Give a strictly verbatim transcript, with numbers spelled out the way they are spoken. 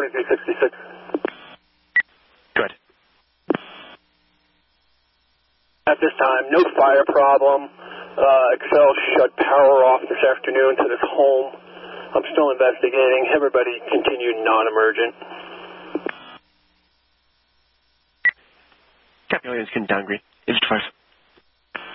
twenty-three sixty-six. Good. At this time, no fire problem. Uh, Excel shut power off this afternoon to this home. I'm still investigating. Everybody continued non-emergent. Captain Williams, can downgrade. Is it five?